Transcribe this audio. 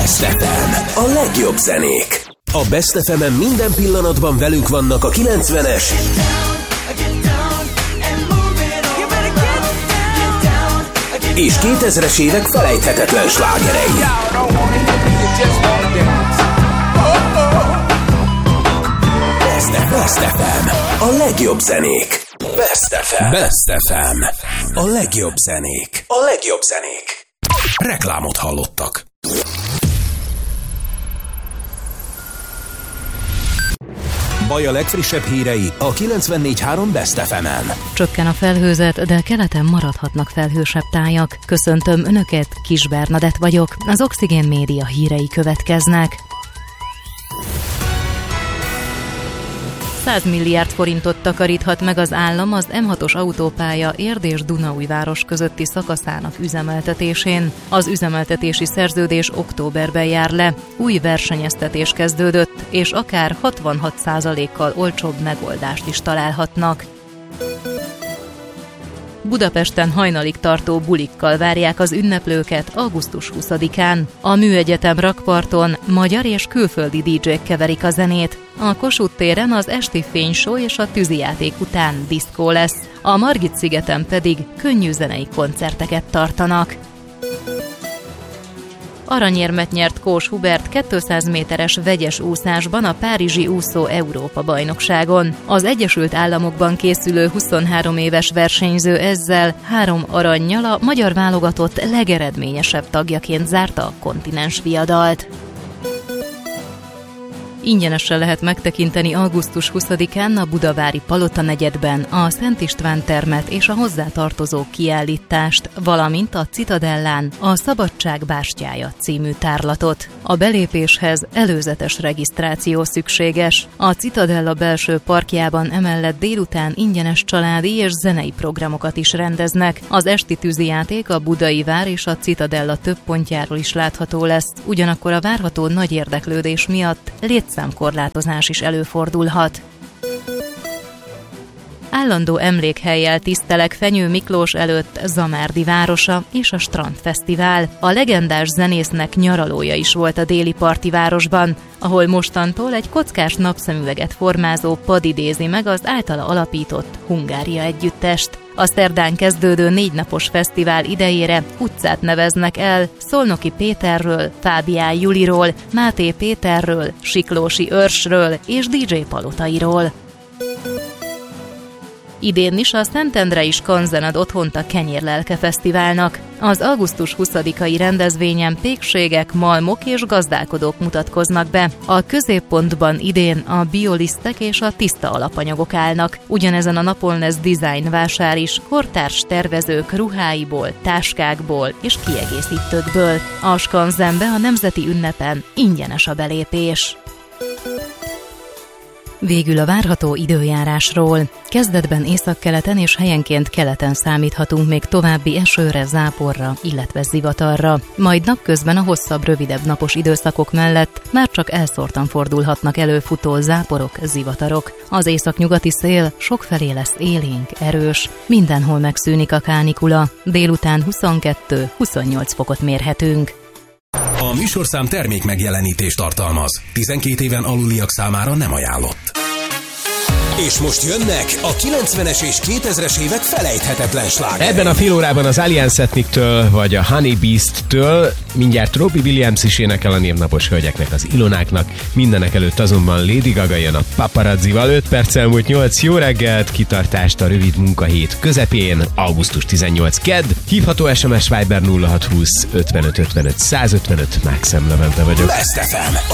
Best FM. A legjobb zenék. A Best FM-en minden pillanatban velünk vannak a 90-es és 2000-es évek felejthetetlen slágerei. Best FM. A legjobb zenék. Best FM. Best FM. A legjobb zenék. A legjobb zenék. Reklámot hallottak. Baj a legfrissebb hírei a 94.3 Best FM-en. Csökken a felhőzet, de keleten maradhatnak felhősebb tájak. Köszöntöm Önöket, Kis Bernadett vagyok. Az Oxigén Média hírei következnek. 100 milliárd forintot takaríthat meg az állam az M6-os autópálya Érd és Dunaújváros közötti szakaszának üzemeltetésén. Az üzemeltetési szerződés októberben jár le, új versenyeztetés kezdődött, és akár 66%-kal olcsóbb megoldást is találhatnak. Budapesten hajnalig tartó bulikkal várják az ünneplőket augusztus 20-án. A Műegyetem rakparton magyar és külföldi DJ-k keverik a zenét. A Kossuth téren az esti fényshow és a tűzijáték után diszkó lesz. A Margit-szigeten pedig könnyű zenei koncerteket tartanak. Aranyérmet nyert Kós Hubert 200 méteres vegyes úszásban a párizsi úszó Európa-bajnokságon. Az Egyesült Államokban készülő 23 éves versenyző ezzel 3 arannyal a magyar válogatott legeredményesebb tagjaként zárta a kontinens viadalt. Ingyenesen lehet megtekinteni augusztus 20-án a budavári Palota negyedben a Szent István termet és a hozzátartozó kiállítást, valamint a Citadellán a Szabadság bástyája című tárlatot. A belépéshez előzetes regisztráció szükséges. A Citadella belső parkjában emellett délután ingyenes családi és zenei programokat is rendeznek. Az esti tűzijáték a Budai Vár és a Citadella több pontjáról is látható lesz, ugyanakkor a várható nagy érdeklődés miatt létszámkorlátozás is előfordulhat. Állandó emlékhellyel tisztelek Fenyő Miklós előtt Zamárdi városa és a Strandfesztivál. A legendás zenésznek nyaralója is volt a déli parti városban, ahol mostantól egy kockás napszemüveget formázó pad idézi meg az általa alapított Hungária együttest. A szerdán kezdődő 4 napos fesztivál idejére utcát neveznek el Szolnoki Péterről, Fábián Juliról, Máté Péterről, Siklósi Őrsről és DJ Palotairól. Idén is a Szentendrei Skanzen ad otthont a Kenyérlelke Fesztiválnak. Az augusztus 20-ai rendezvényen pékségek, malmok és gazdálkodók mutatkoznak be. A középpontban idén a biolisztek és a tiszta alapanyagok állnak. Ugyanezen a napon lesz design vásár is, kortárs tervezők ruháiból, táskákból és kiegészítőkből. A Skanzenbe a nemzeti ünnepen ingyenes a belépés. Végül a várható időjárásról. Kezdetben északkeleten és helyenként keleten számíthatunk még további esőre, záporra, illetve zivatarra. Majd napközben a hosszabb, rövidebb napos időszakok mellett már csak elszórtan fordulhatnak elő futó záporok, zivatarok. Az északnyugati szél sokfelé lesz élénk, erős. Mindenhol megszűnik a kánikula. Délután 22-28 fokot mérhetünk. A műsorszám termék megjelenítést tartalmaz. 12 éven aluliak számára nem ajánlott. És most jönnek a 90-es és 2000-es évek felejthetetlen slágerei. Ebben a fél órában az Alliance Ethnic-től vagy a Honey Beast-től mindjárt Robbie Williams is énekel a névnapos hölgyeknek, az Ilonáknak. Mindenek előtt azonban Lady Gaga jön a Paparazzival. 5 perccel múlt 8. Jó reggelt, kitartást a rövid munkahét közepén, augusztus 18 kedd. Hívható SMS Viber 0620 55 55 155. Mákszem Levente vagyok. Best FM,